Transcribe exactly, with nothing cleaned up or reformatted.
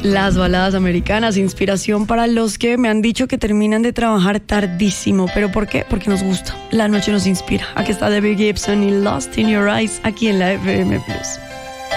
Las baladas americanas, inspiración para los que me han dicho que terminan de trabajar tardísimo. ¿Pero por qué? Porque nos gusta. La noche nos inspira. Aquí está Debbie Gibson y Lost in Your Eyes, aquí en la F M Plus.